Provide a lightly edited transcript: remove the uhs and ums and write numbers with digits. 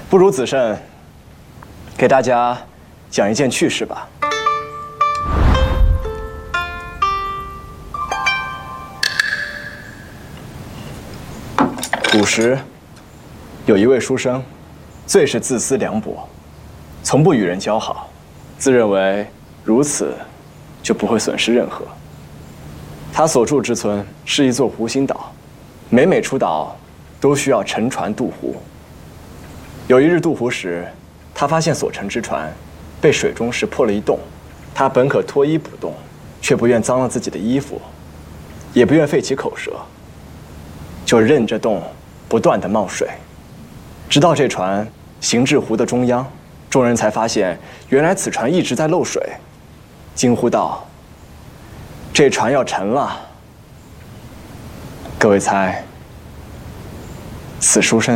不如子慎给大家讲一件趣事吧。古时有一位书生，最是自私凉薄，从不与人交好，自认为如此就不会损失任何。他所住之村是一座湖心岛，每出岛都需要乘船渡湖。有一日渡湖时，他发现所乘之船被水中石破了一洞，他本可脱衣补洞，却不愿脏了自己的衣服，也不愿废其口舌，就任着洞不断地冒水，直到这船行至湖的中央，众人才发现原来此船一直在漏水，惊呼道：“这船要沉了！”各位猜，此书生